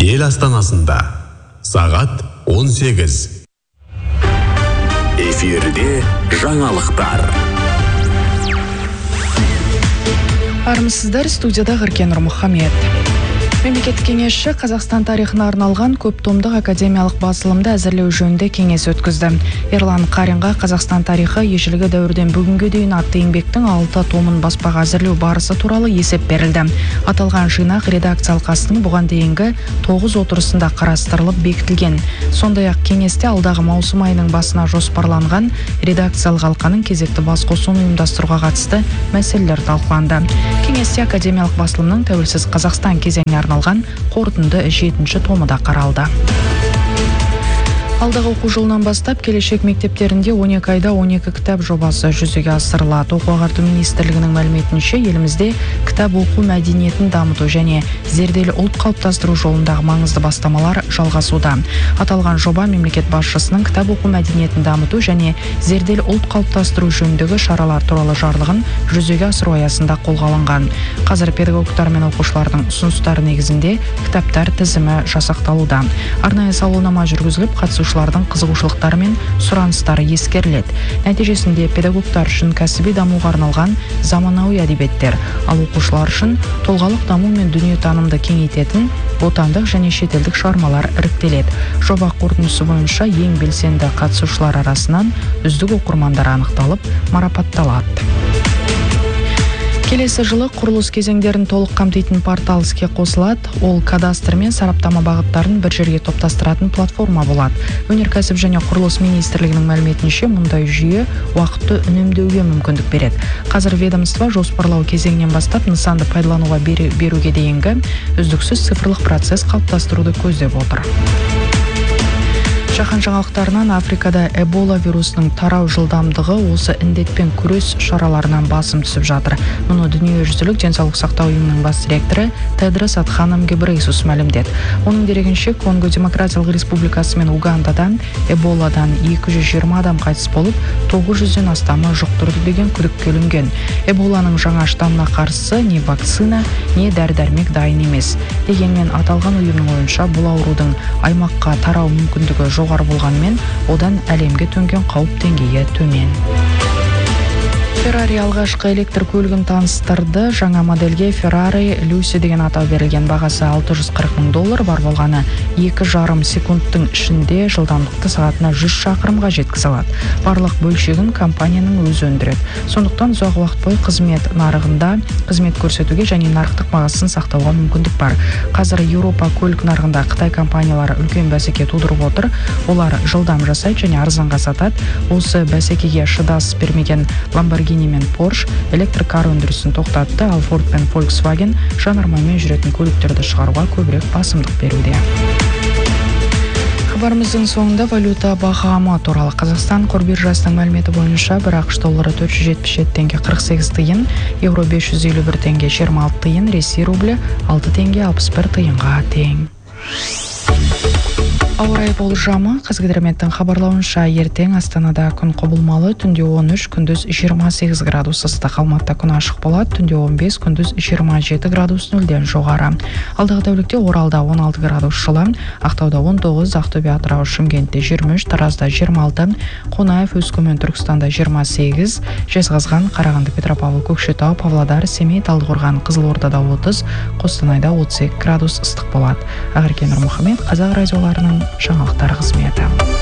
ел астанасында сағат 18. Эфирде жаңалықтар. Армысыздар, студияда Ғыркен Нұрмұхамед. Мемлекеттік кеңесші Қазақстан тарихына арналған көп томдық академиялық басылымды әзірлеу жөнінде кеңес өткізді. Ерлан Қаринға Қазақстан тарихы ежелгі дәуірден бүгінге дейін атты еңбектің 6 томын баспаға әзірлеу барысы туралы есеп берілді. Аталған жинақ редакция алқасының бұған дейінгі 9 отырысында қарастырылып бекітілген. Сондай-ақ кеңесте алдағы маусым айының басына жоспарланған редакциялық алқаның кезекті басқосуын ұйымдастыруға қатысты мәселелер талқыланды. Кеңесте академиялық басылымның тәуелсіз Қазақстан кезеңіне арналған қорытынды 7-ші томы да қаралды. Алдағы оқу жылынан бастап келешек мектептерінде 12 айда 12 кітап жобасы жүзеге асырылады. Оқу-ағарту министрлігінің мәліметінше, елімізде кітап оқу мәдениетін дамыту және зерделі ұлт қалыптастыру жолындағы маңызды бастамалар жалғасуда. Аталған жоба мемлекет басшысының кітап оқу мәдениетін дамыту және зерделі ұлт қалыптастыру жөніндегі шаралар туралы жарлығын жүзеге асыру аясында қолға алынған. Қазір педагогтар мен оқушылардың ұсыныстары негізінде кітаптар тізімі жасақталуда. Арнайы сауалнама жүргізіліп, қатысушылардың қызығушылықтары мен сұраныстары ескеріледі. Нәтижесінде педагогтар үшін кәсіби дамуға арналған заманауи әдебиеттер, ал оқушылар үшін тұлғалық даму мен дүниетанымды кеңейтетін отандық және шетелдік шығармалар іріктеледі. Жоба қорытындысы бойынша ең белсенді қатысушылар арасынан үздік оқырмандар анықталып, марапатталады. Келесі жылы құрылыс кезеңдерін толық қамтитын портал іске қосылады. Ол кадастр мен сараптама бағыттарын бір жерге топтастыратын платформа болады. Өнеркәсіп және құрылыс министрлігінің мәліметінше, мұндай жүйе уақытты үнемдеуге мүмкіндік береді. Қазір ведомство жоспарлау кезеңінен бастап нысанды пайдалануға беруге дейінгі үздіксіз цифрлық процесс қалыптастыруды көздеп отыр. Жаһан жаңалықтарынан Африкада Эбола вирусының тарау жылдамдығы осы індетпен күрес шараларынан басым түсіп жатыр. Мұны дүниежүзілік денсаулық сақтау ұйымының бас директоры Тедрос Адханом Гебрейсус мәлімдеді. Оның дерегінше, Конго Демократиялық Республикасы мен Угандадан Эболадан 220 адам қайтыс болып, 900-ден астамы жұқтырды деген күдікке ілінген. Эболаның жаңа штаммына қарсы не вакцина, не дәрі-дәрмек дайын емес. Дегенмен аталған ұйымның ойынша, бұл аурудың аймаққа тарау мүмкіндігі жоғары болғанмен, одан әлемге төнген қауіп деңгейі төмен. Ferrari алғашқы электр көлігін таныстырды. Жаңа модельге Ferrari Lucy деген атау берілген. Бағасы $640,000, бар болғаны 2,5 секундтың ішінде жылдамдықты сағатына 100 шақырымға жеткізе алады. Барлық бөлшегін компанияның өзі өндіреді. Сондықтан ұзақ уақыт бойы қызмет нарығында қызмет көрсетуге және нарықтық бағасын сақтауға мүмкіндік бар. Қазір Еуропа көлік нарығында Қытай компаниялары үлкен бәсеке тудырып отыр. Олар жылдам жасайды және арзанға сатады. Осы бәсекеге шыдас бермеген Lamborghini мен Porsche электркар өндірісін тоқтатты, ал Ford пен Volkswagen жанармаймен жүретін көліктерді шығаруға көбірек басымдық беруде. Хабарымыздың соңында валюта бағамы туралы. Қазақстан қор биржасының мәліметі бойынша бір ақш доллары 477 теңге 48 тиын, евро 551 теңге 26 тиын, Ресей рублі 6 теңге 61 тиынға тең. Ауа райы болжамы. Қазгидрометтің хабарлауынша, ертең Астанада күн құбылмалы, түнде 13, күндіз 28 градус ыстық. Алматыда күн ашық болады, түнде 15, күндіз 27 градус нөлден жоғары. Алдағы тәулікте Оралда 16 градус жылы, Ақтауда 19, Ақтөбе, Атырау, Шымкентте 23, Таразда 26, Қонаев, Өскемен, Түркістанда 28, Жезқазған, Қарағанды, Петропавл, Көкшетау, Павлодар, Семей, Талдықорған, Қызылордада 30, Қостанайда 32 градус ыстық болады. Ғыркен Нұрмұхамед, Қазақ радиоларының жаңалықтар қызметі.